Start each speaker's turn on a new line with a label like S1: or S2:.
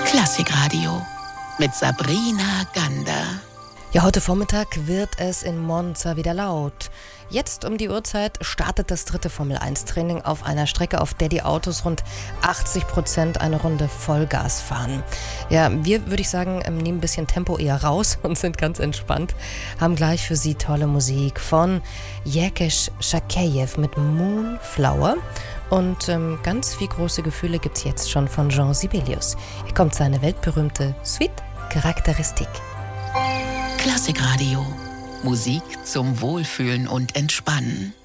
S1: Klassikradio mit Sabrina Gander.
S2: Ja, heute Vormittag wird es in Monza wieder laut. Jetzt um die Uhrzeit startet das dritte Formel-1-Training auf einer Strecke, auf der die Autos rund 80% eine Runde Vollgas fahren. Ja, wir, würde ich sagen, nehmen ein bisschen Tempo eher raus und sind ganz entspannt. Haben gleich für Sie tolle Musik von Jekesh Shakeyev mit Moonflower. Und ganz viel große Gefühle gibt's jetzt schon von Jean Sibelius. Hier kommt seine weltberühmte Suite Charakteristik.
S1: Klassikradio. Musik zum Wohlfühlen und Entspannen.